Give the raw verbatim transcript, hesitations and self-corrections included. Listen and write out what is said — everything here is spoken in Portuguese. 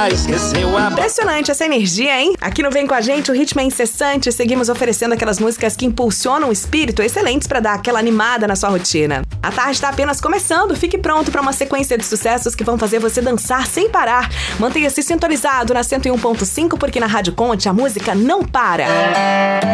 já esqueceu a... Impressionante essa energia, hein? Aqui no Vem Com A Gente, o ritmo é incessante. Seguimos oferecendo aquelas músicas que impulsionam o espírito, excelentes pra dar aquela animada na sua rotina. A tarde está apenas começando. Fique pronto para uma sequência de sucessos que vão fazer você dançar sem parar. Mantenha-se sintonizado na cento e um ponto cinco, porque na Rádio Conte a música não para.